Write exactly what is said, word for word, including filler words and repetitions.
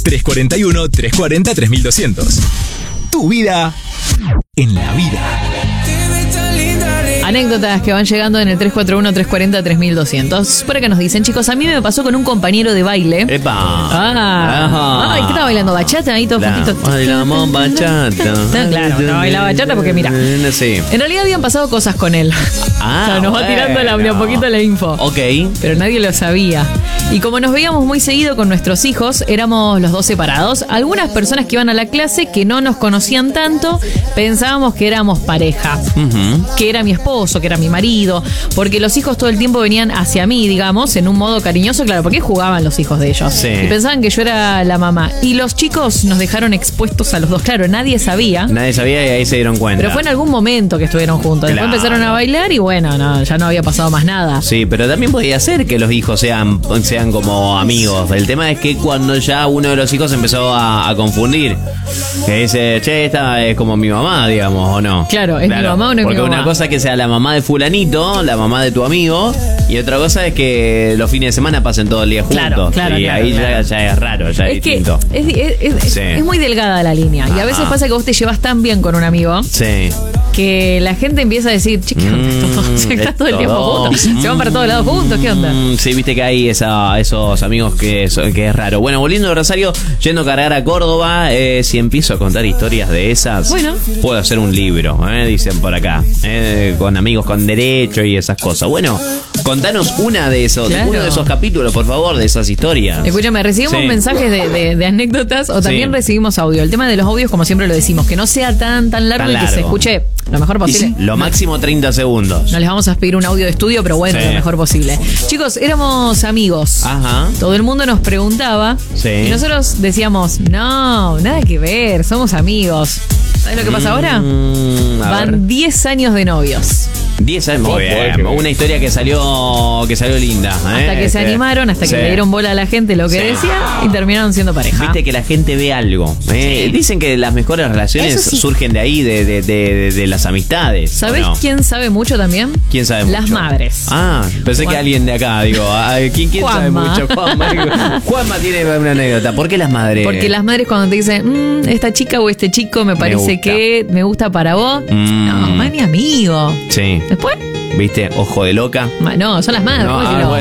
tres cuatro uno, tres cuatro cero, tres mil doscientos. Tu vida en la vida. Anécdotas que van llegando en el tres cuatro uno, tres cuatro cero, tres mil doscientos. Por acá nos dicen, chicos, a mí me pasó con un compañero de baile. ¡Epa! Ah, ay, ¿qué estaba bailando? ¿Bachata? Ahí todos juntitos. Bailamos bachata. No, claro, no bailaba bachata porque mira. Sí. En realidad habían pasado cosas con él. Ah, o sea, nos bueno. va tirando la, de a poquito la info. Ok. Pero nadie lo sabía. Y como nos veíamos muy seguido con nuestros hijos, éramos los dos separados. Algunas personas que iban a la clase que no nos conocían tanto, pensábamos que éramos pareja. Uh-huh. Que era mi esposo, que era mi marido. Porque los hijos todo el tiempo venían hacia mí, digamos, en un modo cariñoso, claro, porque jugaban los hijos de ellos. Sí. Y pensaban que yo era la mamá. Y los chicos nos dejaron expuestos a los dos. Claro, nadie sabía. Nadie sabía y ahí se dieron cuenta. Pero fue en algún momento que estuvieron juntos. Después Claro. empezaron a bailar y bueno, no, ya no había pasado más nada. Sí, pero también podía ser que los hijos sean, sean como amigos. El tema es que cuando ya uno de los hijos empezó a, a confundir, que dice, che, esta es como mi mamá, digamos, ¿o no? Claro, ¿es mi mamá o no es mi Porque mamá? una cosa es que sea la mamá de fulanito, la mamá de tu amigo, y otra cosa es que los fines de semana pasen todo el día juntos. Claro, claro, y claro, ahí claro. Ya, ya es raro, ya es, Es que distinto. es, es- es- Sí. es muy delgada la línea. Y a veces Ajá. pasa que vos te llevas tan bien con un amigo Sí. que la gente empieza a decir, che, ¿qué onda esto? Mm, Se están todo el esto tiempo dos. juntos. Se van para todos lados juntos, ¿qué onda? Mm, sí, viste que hay esa, esos amigos que es, que es raro. Bueno, volviendo de Rosario, yendo a cargar a Córdoba, eh, si empiezo a contar historias de esas, Bueno. puedo hacer un libro, eh, dicen por acá, eh, con amigos con derecho y esas cosas. Bueno, contanos una de esos, Claro. uno de esos capítulos, por favor, de esas historias. Escúchame, recibimos Sí. mensajes de, de- de anécdotas o también Sí. recibimos audio. El tema de los audios, como siempre lo decimos, que no sea tan tan largo Tan y que se largo. escuche lo mejor Y posible. sí, lo máximo treinta segundos. No les vamos a pedir un audio de estudio, pero bueno, Sí. lo mejor posible. Chicos, éramos amigos. Ajá. Todo el mundo nos preguntaba. Sí. Y nosotros decíamos, no, nada que ver, somos amigos. ¿Sabes lo que pasa ahora? Mm, a ver. Van diez años de novios. diez años, muy bien. Una historia que salió que salió linda. ¿eh? Hasta que se Este, animaron, hasta que sí. le dieron bola a la gente lo que Sí. decía y terminaron siendo pareja. Viste que la gente ve algo. ¿eh? Dicen que las mejores relaciones Eso sí. surgen de ahí, de, de, de, de las amistades. ¿o ¿Sabés no? quién sabe mucho también? ¿Quién sabe Las mucho? madres. Ah, pensé Juan- que alguien de acá, digo. ah, ¿Quién, quién sabe Juanma. mucho? Juanma. Juanma tiene una anécdota. ¿Por qué las madres? Porque las madres cuando te dicen, "Mm, esta chica o este chico me parece gusta. que me gusta para vos. Mm. No, mamá es mi amigo. Sí. Después, ¿Viste? Ojo de loca. ma- no, son las madres. No, ¿cómo que ah, no? bueno,